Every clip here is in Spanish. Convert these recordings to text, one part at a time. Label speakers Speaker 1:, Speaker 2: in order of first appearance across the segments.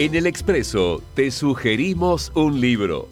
Speaker 1: En El Expreso te sugerimos un libro.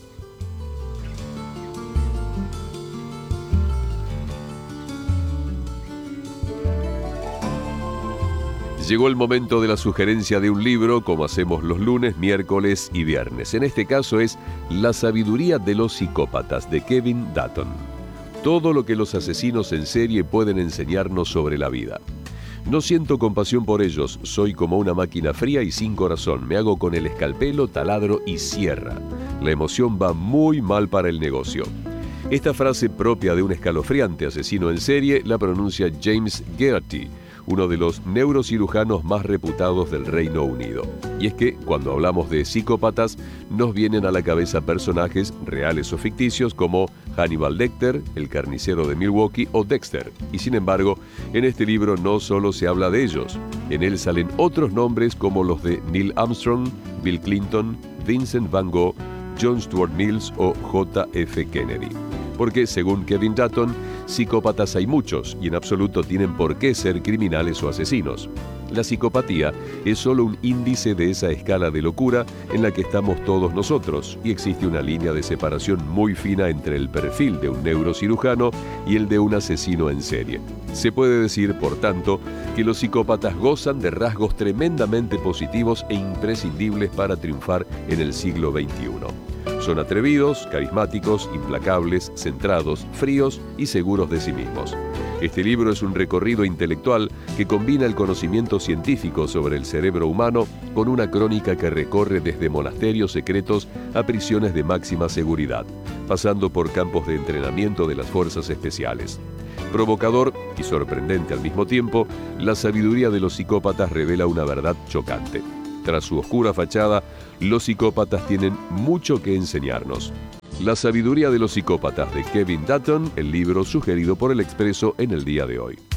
Speaker 1: Llegó el momento de la sugerencia de un libro, como hacemos los lunes, miércoles y viernes. En este caso es La sabiduría de los psicópatas, de Kevin Dutton. Todo lo que los asesinos en serie pueden enseñarnos sobre la vida. No siento compasión por ellos, soy como una máquina fría y sin corazón. Me hago con el escalpelo, taladro y sierra. La emoción va muy mal para el negocio. Esta frase propia de un escalofriante asesino en serie la pronuncia James Geraghty, uno de los neurocirujanos más reputados del Reino Unido. Y es que, cuando hablamos de psicópatas, nos vienen a la cabeza personajes reales o ficticios como Hannibal Lecter, el carnicero de Milwaukee o Dexter. Y sin embargo, en este libro no solo se habla de ellos. En él salen otros nombres como los de Neil Armstrong, Bill Clinton, Vincent Van Gogh, John Stuart Mills o J.F. Kennedy. Porque, según Kevin Dutton, psicópatas hay muchos y en absoluto tienen por qué ser criminales o asesinos. La psicopatía es solo un índice de esa escala de locura en la que estamos todos nosotros y existe una línea de separación muy fina entre el perfil de un neurocirujano y el de un asesino en serie. Se puede decir, por tanto, que los psicópatas gozan de rasgos tremendamente positivos e imprescindibles para triunfar en el siglo XXI. Son atrevidos, carismáticos, implacables, centrados, fríos y seguros de sí mismos. Este libro es un recorrido intelectual que combina el conocimiento científico sobre el cerebro humano con una crónica que recorre desde monasterios secretos a prisiones de máxima seguridad, pasando por campos de entrenamiento de las fuerzas especiales. Provocador y sorprendente al mismo tiempo, la sabiduría de los psicópatas revela una verdad chocante. Tras su oscura fachada, los psicópatas tienen mucho que enseñarnos. La sabiduría de los psicópatas de Kevin Dutton, el libro sugerido por El Expreso en el día de hoy.